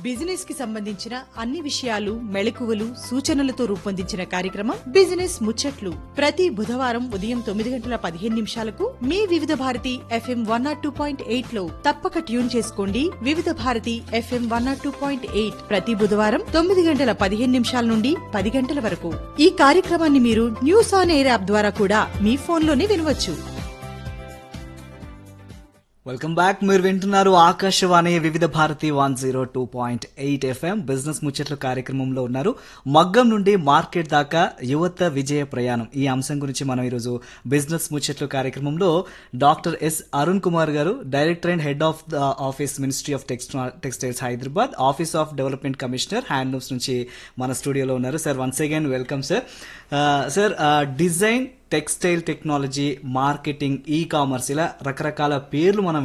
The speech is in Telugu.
బిజినెస్ కి సంబంధించిన అన్ని విషయాలు, మెళకువలు, సూచనలతో రూపొందించిన కార్యక్రమం బిజినెస్ ముచ్చట్లు. ప్రతి బుధవారం ఉదయం 9:15 మీ వివిధ భారతి FM 102.8 లో తప్పక ట్యూన్ చేసుకోండి. వివిధ భారతి FM 102.8 ప్రతి బుధవారం 9:15 నుండి 10 గంటల వరకు. ఈ కార్యక్రమాన్ని మీరు న్యూస్ ఆన్ ఎయిర్ యాప్ ద్వారా కూడా మీ ఫోన్లోనే వినవచ్చు. Welcome back. మీరు వింటున్నారు ఆకాశవాణి వివిధ భారతి 102.8 FM బిజినెస్ ముచ్చట్లు కార్యక్రమంలో ఉన్నారు. మగ్గం నుండి మార్కెట్ దాకా యువత విజయ ప్రయాణం, ఈ అంశం గురించి మనం ఈరోజు బిజినెస్ ముచ్చట్లు కార్యక్రమంలో డాక్టర్ ఎస్ అరుణ్ కుమార్ గారు, director and head of the office, ministry of textiles Hyderabad, office of development commissioner, handlooms నుంచి మన స్టూడియోలో ఉన్నారు. Sir, once again welcome sir. Sir, design, textile technology, marketing, e commerce, ఇలా రకరకాల పేర్లు మనం